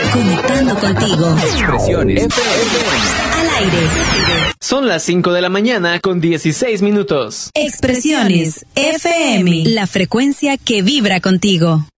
Conectando contigo. Expresiones FM. Al aire. Son las 5 de la mañana con 16 minutos. Expresiones FM. La frecuencia que vibra contigo.